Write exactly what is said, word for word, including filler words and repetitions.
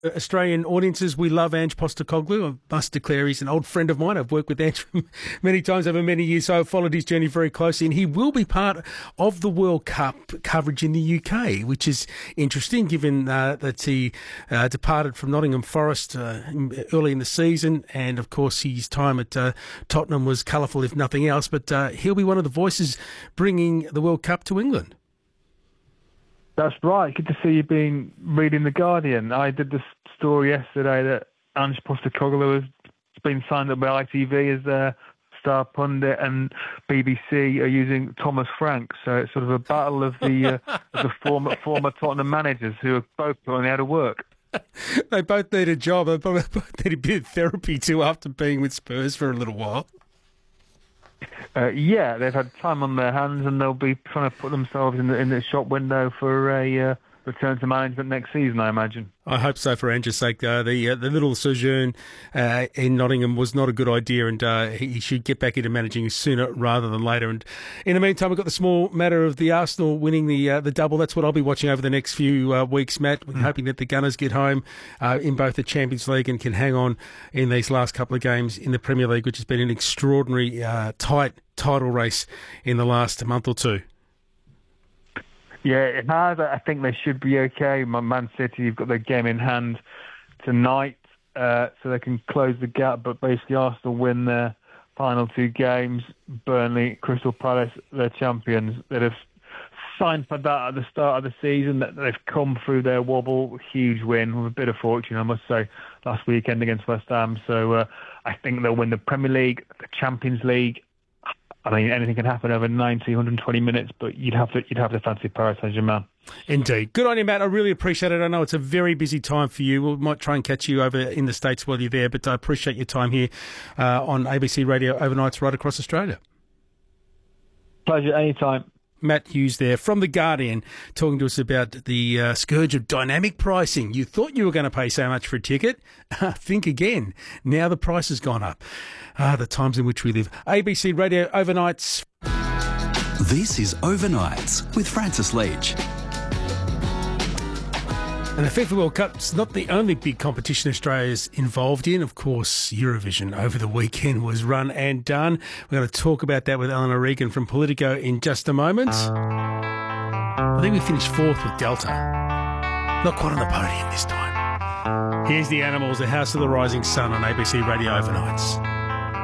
Australian audiences, we love Ange Postecoglou. I must declare he's an old friend of mine. I've worked with Ange many times over many years, so I've followed his journey very closely, and he will be part of the World Cup coverage in the U K, which is interesting given uh, that he uh, departed from Nottingham Forest uh, early in the season, and of course his time at uh, Tottenham was colourful if nothing else, but uh, he'll be one of the voices bringing the World Cup to England. That's right. Good to see you been reading The Guardian. I did this story yesterday that Ange Postecoglou has been signed up by I T V as a star pundit, and B B C are using Thomas Frank. So it's sort of a battle of the, uh, of the former former Tottenham managers who are both putting out of work. They both need a job. They both need a bit of therapy too after being with Spurs for a little while. Uh, yeah, they've had time on their hands, and they'll be trying to put themselves in the in the shop window for a uh, return to management next season, I imagine. I hope so for Ange's sake. Uh, the uh, the little sojourn uh, in Nottingham was not a good idea, and uh, he should get back into managing sooner rather than later. And in the meantime, we've got the small matter of the Arsenal winning the uh, the double. That's what I'll be watching over the next few uh, weeks, Matt. We're mm. hoping that the Gunners get home uh, in both the Champions League and can hang on in these last couple of games in the Premier League, which has been an extraordinary uh, tight title race in the last month or two. Yeah, it has. I think they should be okay. Man City, you've got their game in hand tonight, uh, so they can close the gap. But basically, Arsenal win their final two games. Burnley, Crystal Palace, they're champions. They'd have signed for that at the start of the season. That they've come through their wobble. Huge win with a bit of fortune, I must say, last weekend against West Ham. So uh, I think they'll win the Premier League, the Champions League. I mean, anything can happen over ninety, one hundred twenty minutes, but you'd have to you'd have to fancy Paris Saint-Germain. Indeed. Good on you, Matt. I really appreciate it. I know it's a very busy time for you. We might try and catch you over in the States while you're there, but I appreciate your time here uh, on A B C Radio Overnights right across Australia. Pleasure, anytime. Matt Hughes there from The Guardian talking to us about the uh, scourge of dynamic pricing. You thought you were going to pay so much for a ticket. Think again. Now the price has gone up. Ah, the times in which we live. A B C Radio Overnights. This is Overnights with Francis Leach. And the FIFA World Cup's not the only big competition Australia's involved in. Of course, Eurovision over the weekend was run and done. We're going to talk about that with Eleanor Regan from Politico in just a moment. I think we finished fourth with Delta. Not quite on the podium this time. Here's the Animals, the House of the Rising Sun on A B C Radio Overnights.